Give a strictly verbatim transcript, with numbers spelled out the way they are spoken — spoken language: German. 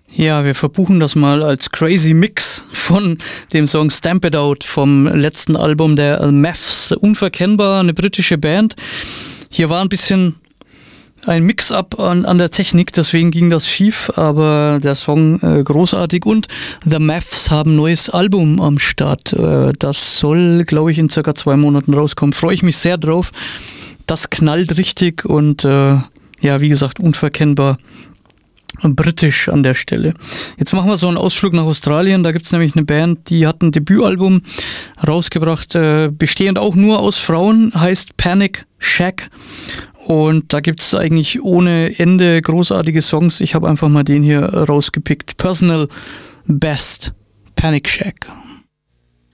Ja, wir verbuchen das mal als Crazy Mix von dem Song Stamp It Out vom letzten Album der Mavs. Unverkennbar, eine britische Band. Hier war ein bisschen ein Mix-up an, an der Technik, deswegen ging das schief, aber der Song äh, großartig. Und The Mavs haben ein neues Album am Start. Äh, das soll, glaube ich, in circa zwei Monaten rauskommen. Freue ich mich sehr drauf. Das knallt richtig und äh, ja, wie gesagt, unverkennbar britisch an der Stelle. Jetzt machen wir so einen Ausflug nach Australien. Da gibt es nämlich eine Band, die hat ein Debütalbum rausgebracht, äh, bestehend auch nur aus Frauen, heißt Panic Shack. Und da gibt es eigentlich ohne Ende großartige Songs. Ich habe einfach mal den hier rausgepickt. Personal Best, Panic Shack.